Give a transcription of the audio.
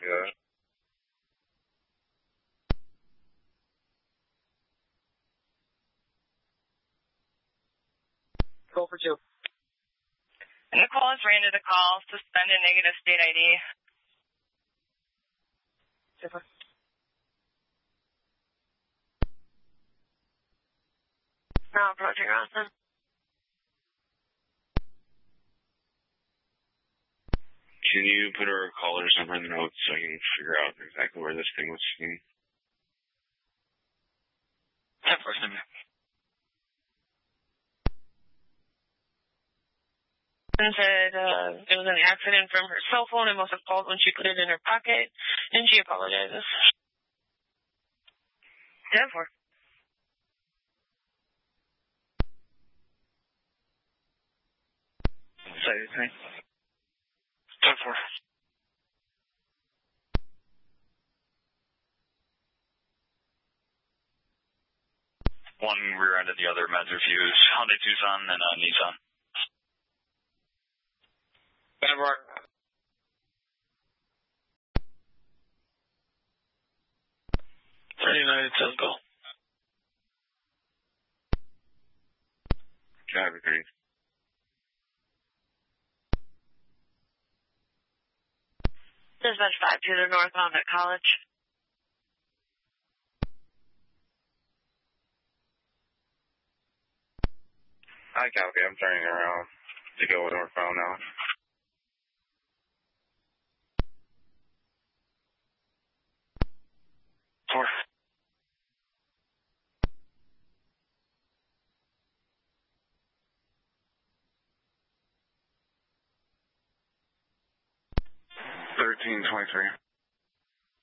Yeah. Go for 2. Nicole has ran to the call. Suspended negative state ID. Super. Now approaching Austin. Can you put her caller's number in the notes so I can figure out exactly where this thing was seen? 10-4. And said it was an accident from her cell phone. It must have called when she put it in her pocket, and she apologizes. 10-4. Say anything. 10-4. One rear end of the other, meds refuse. Hyundai Tucson and Nissan. Benbar. 39, it says go. Copy, 30. Dispatch 5 to the northbound at College. Hi, copy. I'm turning around to go northbound now. Four. $13.23.